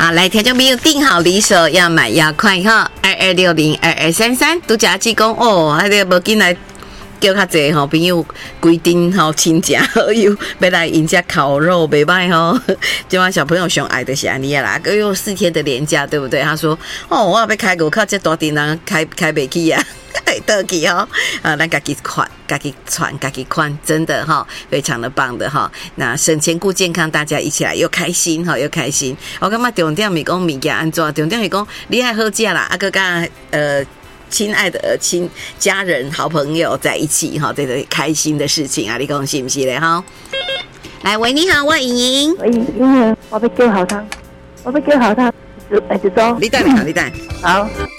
好，来听众朋友订好离手要买要快哈，22602233独家技工哦，还得无紧来。叫较济吼，朋友规定吼亲戚好友要来因家烤肉，袂歹吼。今晚小朋友上爱的是安尼啦，又有4天的连假，对不对？他说：“哦，我要开5靠这大电人开袂起啊，倒去哦。”咱家己款，家己传，家己款，真的哈，非常的棒的哈。那省钱顾健康，大家一起来又开心哈，又开心。我感觉重点是讲物件安怎，重点是讲你爱好食啦，啊个甲亲爱的家人、好朋友在一起哈，这个开心的事情啊，你讲是不是嘞哈？来，喂，你好，我莹莹。 喂，莹莹，我要叫好汤，一周。 你等。 好。